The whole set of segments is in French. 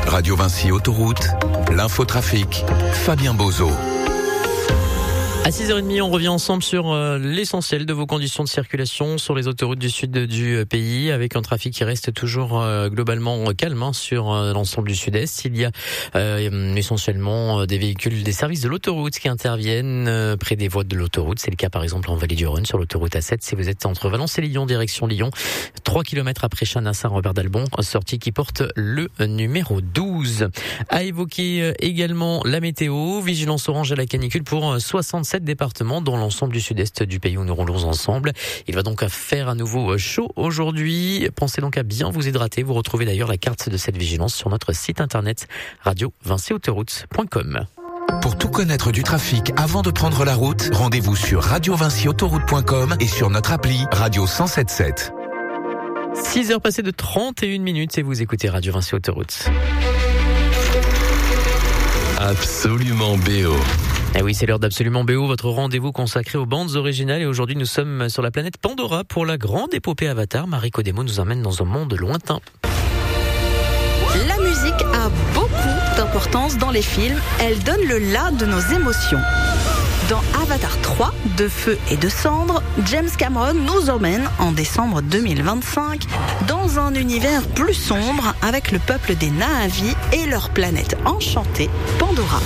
Radio Vinci Autoroute, l'infotrafic, Fabien Bozo. À 6h30, on revient ensemble sur l'essentiel de vos conditions de circulation sur les autoroutes du sud du pays, avec un trafic qui reste toujours globalement calme sur l'ensemble du sud-est. Il y a essentiellement des véhicules des services de l'autoroute qui interviennent près des voies de l'autoroute. C'est le cas par exemple en Vallée du Rhône sur l'autoroute A7 si vous êtes entre Valence et Lyon, direction Lyon, 3 km après Chanat-Saint-Robert d'Albon, sortie qui porte le numéro 12. À évoquer également la météo, vigilance orange à la canicule pour 67 départements dans l'ensemble du sud-est du pays où nous roulons ensemble. Il va donc faire à nouveau chaud aujourd'hui. Pensez donc à bien vous hydrater. Vous retrouvez d'ailleurs la carte de cette vigilance sur notre site internet radiovinciautoroute.com. Pour tout connaître du trafic avant de prendre la route, rendez-vous sur radiovinciautoroute.com et sur notre appli Radio 107.7. 6h passées de 31 minutes et vous écoutez Radio Vinci Autoroute. Absolument BO. Eh oui, c'est l'heure d'Absolument BO, votre rendez-vous consacré aux bandes originales. Et aujourd'hui, nous sommes sur la planète Pandora pour la grande épopée Avatar. Marie Codemo nous emmène dans un monde lointain. La musique a beaucoup d'importance dans les films. Elle donne le là de nos émotions. Dans Avatar 3, de feu et de cendres, James Cameron nous emmène en décembre 2025 dans un univers plus sombre avec le peuple des Na'vi et leur planète enchantée, Pandora.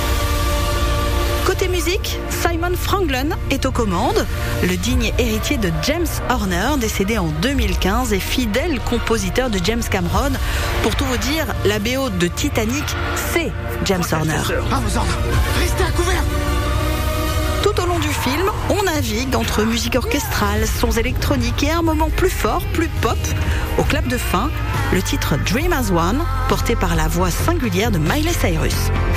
Côté musique, Simon Franklin est aux commandes. Le digne héritier de James Horner, décédé en 2015 et fidèle compositeur de James Cameron. Pour tout vous dire, la BO de Titanic, c'est James Horner. À vos ordres, restez à couvert. Tout au long du film, on navigue entre musique orchestrale, sons électroniques et un moment plus fort, plus pop. Au clap de fin, le titre Dream as One, porté par la voix singulière de Miley Cyrus.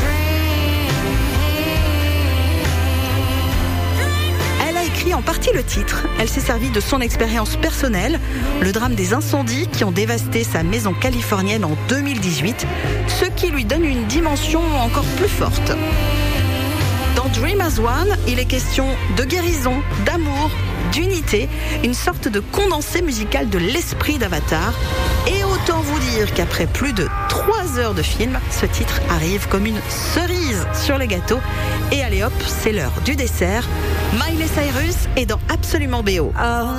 En partie le titre, elle s'est servie de son expérience personnelle, le drame des incendies qui ont dévasté sa maison californienne en 2018, ce qui lui donne une dimension encore plus forte. Dans Dream as One, il est question de guérison, d'amour, d'unité, une sorte de condensé musical de l'esprit d'Avatar. Et autant vous dire qu'après plus de 3 heures de film, ce titre arrive comme une cerise sur les gâteaux. Et allez hop, c'est l'heure du dessert. Miley Cyrus est dans Absolument BO.